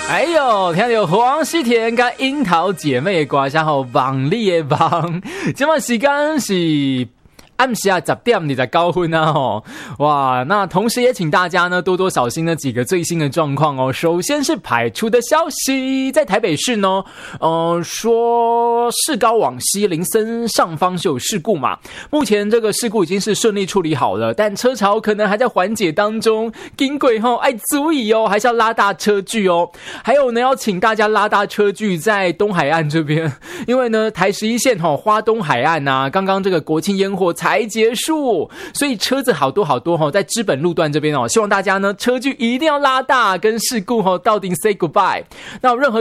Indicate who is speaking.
Speaker 1: 哎呦，听到黄西田跟樱桃姐妹的歌声好棒力的棒，今晚时间是暗时啊10点29分啊吼，哇！那同时也请大家呢多多小心呢几个最新的状况哦。首先是排出的消息，在台北市呢，说市高往西林森上方是有事故嘛，目前这个事故已经是顺利处理好了，但车潮可能还在缓解当中，经过吼爱注意哦，还是要拉大车距哦。还有呢，要请大家拉大车距在东海岸这边，因为呢台11线花东海岸啊，刚刚这个国庆烟火才结束，所以车子好多在知本路段这边希望大家呢车距一定要拉大，跟事故到底 say goodbye。那有任何